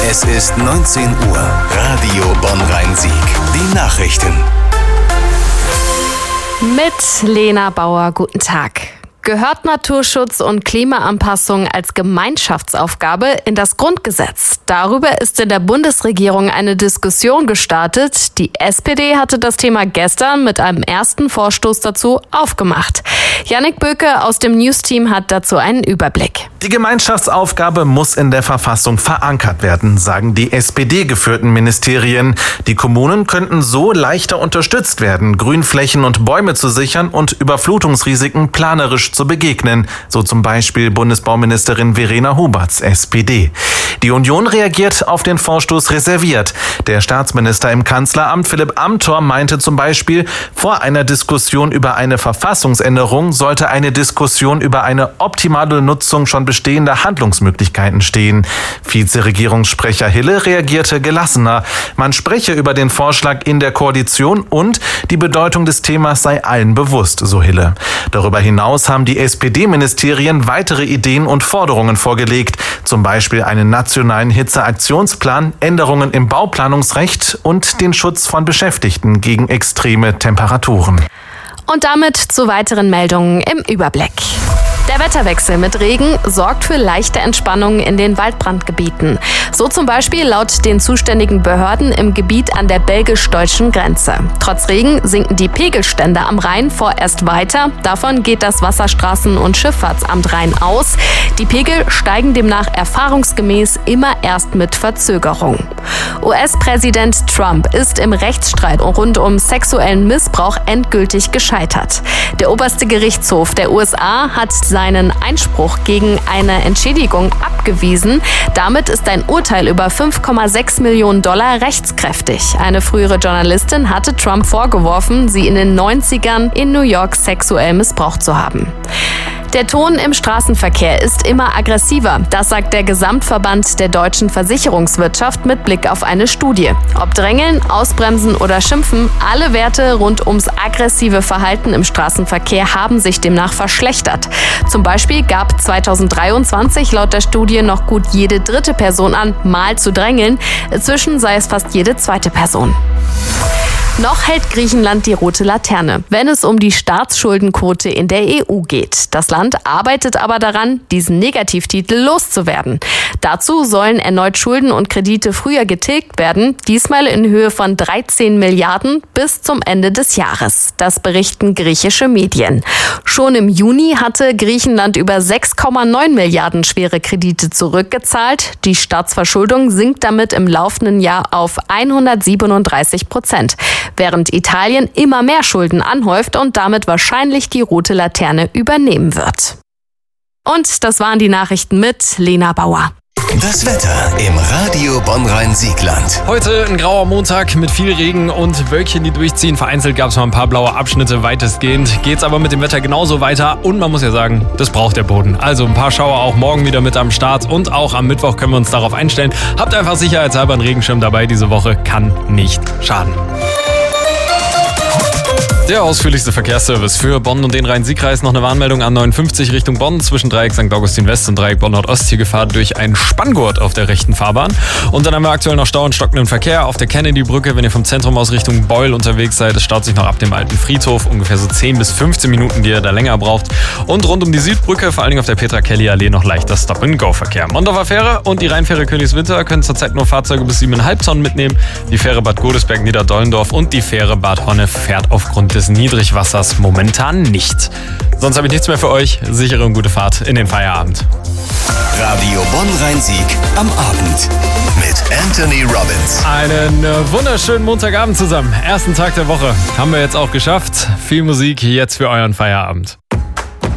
Es ist 19 Uhr. Radio Bonn-Rhein-Sieg. Die Nachrichten. Mit Lena Bauer, guten Tag. Gehört Naturschutz und Klimaanpassung als Gemeinschaftsaufgabe in das Grundgesetz? Darüber ist in der Bundesregierung eine Diskussion gestartet. Die SPD hatte das Thema gestern mit einem ersten Vorstoß dazu aufgemacht. Jannik Böke aus dem News-Team hat dazu einen Überblick. Die Gemeinschaftsaufgabe muss in der Verfassung verankert werden, sagen die SPD-geführten Ministerien. Die Kommunen könnten so leichter unterstützt werden, Grünflächen und Bäume zu sichern und Überflutungsrisiken planerisch zu begegnen, so zum Beispiel Bundesbauministerin Verena Huberts, SPD. Die Union reagiert auf den Vorstoß reserviert. Der Staatsminister im Kanzleramt Philipp Amthor meinte zum Beispiel, vor einer Diskussion über eine Verfassungsänderung sollte eine Diskussion über eine optimale Nutzung schon bestehender Handlungsmöglichkeiten stehen. Vizeregierungssprecher Hille reagierte gelassener. Man spreche über den Vorschlag in der Koalition und die Bedeutung des Themas sei allen bewusst, so Hille. Darüber hinaus haben die SPD-Ministerien weitere Ideen und Forderungen vorgelegt, zum Beispiel einen nationalen Hitzeaktionsplan, Änderungen im Bauplanungsrecht und den Schutz von Beschäftigten gegen extreme Temperaturen. Und damit zu weiteren Meldungen im Überblick. Der Wetterwechsel mit Regen sorgt für leichte Entspannung in den Waldbrandgebieten. So zum Beispiel laut den zuständigen Behörden im Gebiet an der belgisch-deutschen Grenze. Trotz Regen sinken die Pegelstände am Rhein vorerst weiter. Davon geht das Wasserstraßen- und Schifffahrtsamt Rhein aus. Die Pegel steigen demnach erfahrungsgemäß immer erst mit Verzögerung. US-Präsident Trump ist im Rechtsstreit rund um sexuellen Missbrauch endgültig gescheitert. Der oberste Gerichtshof der USA hat seinen Einspruch gegen eine Entschädigung abgewiesen. Damit ist ein Urteil über $5,6 Millionen rechtskräftig. Eine frühere Journalistin hatte Trump vorgeworfen, sie in den 90ern in New York sexuell missbraucht zu haben. Der Ton im Straßenverkehr ist immer aggressiver. Das sagt der Gesamtverband der deutschen Versicherungswirtschaft mit Blick auf eine Studie. Ob Drängeln, Ausbremsen oder Schimpfen, alle Werte rund ums aggressive Verhalten im Straßenverkehr haben sich demnach verschlechtert. Zum Beispiel gab 2023 laut der Studie noch gut jede dritte Person an, mal zu drängeln. Inzwischen sei es fast jede zweite Person. Noch hält Griechenland die rote Laterne, wenn es um die Staatsschuldenquote in der EU geht. Das Land arbeitet aber daran, diesen Negativtitel loszuwerden. Dazu sollen erneut Schulden und Kredite früher getilgt werden, diesmal in Höhe von 13 Milliarden bis zum Ende des Jahres. Das berichten griechische Medien. Schon im Juni hatte Griechenland über 6,9 Milliarden schwere Kredite zurückgezahlt. Die Staatsverschuldung sinkt damit im laufenden Jahr auf 137%. Während Italien immer mehr Schulden anhäuft und damit wahrscheinlich die rote Laterne übernehmen wird. Und das waren die Nachrichten mit Lena Bauer. Das Wetter im Radio Bonn-Rhein-Siegland. Heute ein grauer Montag mit viel Regen und Wölkchen, die durchziehen. Vereinzelt gab es mal ein paar blaue Abschnitte, weitestgehend geht's aber mit dem Wetter genauso weiter. Und man muss ja sagen, das braucht der Boden. Also ein paar Schauer auch morgen wieder mit am Start. Und auch am Mittwoch können wir uns darauf einstellen. Habt einfach sicherheitshalber einen Regenschirm dabei. Diese Woche kann nicht schaden. Der ausführlichste Verkehrsservice für Bonn und den Rhein-Sieg-Kreis. Noch eine Warnmeldung an 59 Richtung Bonn zwischen Dreieck St. Augustin West und Dreieck Bonn Nordost. Hier Gefahr durch einen Spanngurt auf der rechten Fahrbahn. Und dann haben wir aktuell noch Stau und stockenden Verkehr auf der Kennedy-Brücke. Wenn ihr vom Zentrum aus Richtung Beul unterwegs seid, es staut sich noch ab dem alten Friedhof. Ungefähr so 10 bis 15 Minuten, die ihr da länger braucht. Und rund um die Südbrücke, vor allen Dingen auf der Petra-Kelly-Allee, noch leichter Stop-and-Go-Verkehr. Mondorfer Fähre und die Rheinfähre Königswinter können zurzeit nur Fahrzeuge bis 7,5 Tonnen mitnehmen. Die Fähre Bad Godesberg-Niederdollendorf und die Fähre Bad Honnef fährt aufgrund des Niedrigwassers momentan nicht. Sonst habe ich nichts mehr für euch. Sichere und gute Fahrt in den Feierabend. Radio Bonn-Rhein-Sieg am Abend mit Anthony Robbins. Einen wunderschönen Montagabend zusammen. Ersten Tag der Woche haben wir jetzt auch geschafft. Viel Musik jetzt für euren Feierabend.